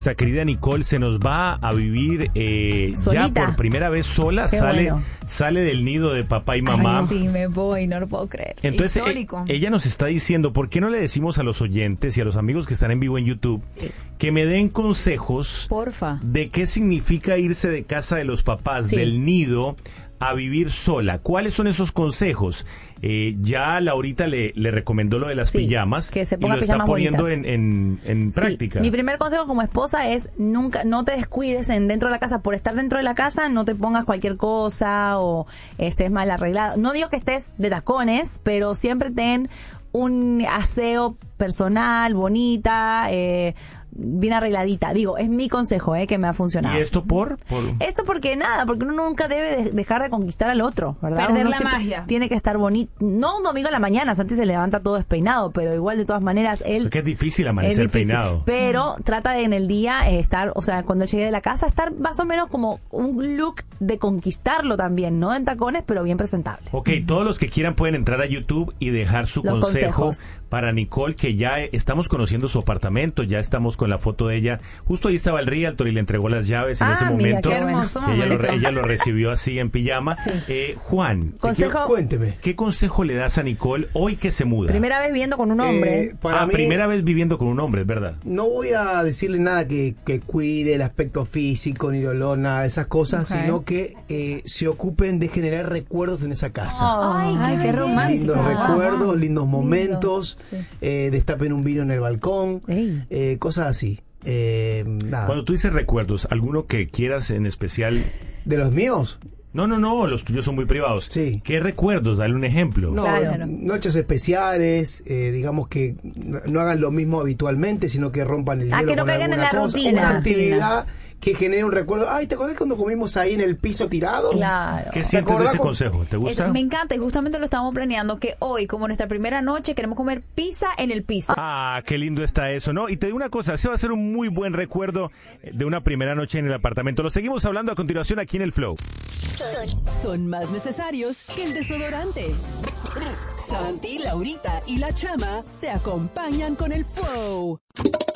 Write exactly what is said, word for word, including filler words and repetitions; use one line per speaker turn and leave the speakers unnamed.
Nuestra querida Nicole se nos va a vivir eh, ya por primera vez sola,
Qué
sale,
bueno.
sale del nido de papá y mamá.
Ay, sí, me voy, no lo puedo creer.
Entonces
Histórico.
e- ella nos está diciendo, ¿por qué no le decimos a los oyentes y a los amigos que están en vivo en YouTube
Sí.
que me den consejos
Porfa.
de qué significa irse de casa de los papás,
Sí.
del nido, a vivir sola? ¿Cuáles son esos consejos? Eh, ya Laurita le, le recomendó lo de las
Sí,
pijamas
que se
y
ponga
lo está
pijamas
poniendo en,
bonitas.
en, en práctica.
Sí. Mi primer consejo como esposa es nunca, no te descuides en dentro de la casa. Por estar dentro de la casa, no te pongas cualquier cosa o estés mal arreglado. No digo que estés de tacones, pero siempre ten un aseo personal, bonita, eh, bien arregladita. Digo, es mi consejo, eh, que me ha funcionado.
¿Y esto por? por...
Esto porque nada, porque uno nunca debe de- dejar de conquistar al otro, ¿verdad?
Perder
Uno
la
siempre
magia.
Tiene que estar bonito. No un domingo a la mañana, Santi se levanta todo despeinado, pero igual de todas maneras él...
Porque es difícil
es
amanecer
difícil.
peinado.
Pero trata de en el día eh, estar, o sea, cuando él llegue de la casa, estar más o menos como un look de conquistarlo también, no en tacones, pero bien presentable.
Ok, todos los que quieran pueden entrar a YouTube y dejar su
Los
consejo
consejos.
para Nicole, que ya estamos conociendo su apartamento, ya estamos con la foto de ella. Justo ahí estaba el realtor y le entregó las llaves en
Ah,
ese
mira,
momento.
qué
hermoso
Que ella, lo,
momento.
ella lo recibió así en pijama. Eh, Juan,
Consejo,
Cuénteme.
¿qué consejo le das a Nicole hoy que se muda?
primera vez viviendo con un hombre.
Eh, para
ah,
mí,
primera vez viviendo con un hombre, es verdad.
no voy a decirle nada que, que cuide el aspecto físico, ni el olor, nada de esas cosas,
Ok.
sino que eh, se ocupen de generar recuerdos en esa casa.
Ay, qué
qué
belleza.
romántico.
Lindos
Ajá.
recuerdos, lindos momentos,
Sí.
eh, destapen un vino en el balcón,
Ey.
eh, cosas así. Eh, nada.
Cuando tú dices recuerdos, ¿alguno que quieras en especial?
¿De los míos?
No, no, no, los tuyos son muy privados.
Sí.
¿Qué recuerdos? Dale un ejemplo.
No,
Claro.
noches especiales, eh, digamos que no, no hagan lo mismo habitualmente, sino que rompan el
Ah,
hielo
que no
con
caigan en
alguna
la
cosa,
rutina.
una
En la
actividad que genere un recuerdo. Ay, ¿te acordás cuando comimos ahí en el piso tirado?
Claro.
¿Qué
¿Te
sientes de
acordás
ese
con-
consejo? ¿Te gusta?
Eso, me encanta y justamente lo estamos planeando que hoy, como nuestra primera noche, queremos comer pizza en el piso.
Ah, qué lindo está eso, ¿no? Y te digo una cosa, ese va a ser un muy buen recuerdo de una primera noche en el apartamento. Lo seguimos hablando a continuación aquí en el Flow.
Son más necesarios que el desodorante. Santi, Laurita y la Chama te acompañan con el Flow.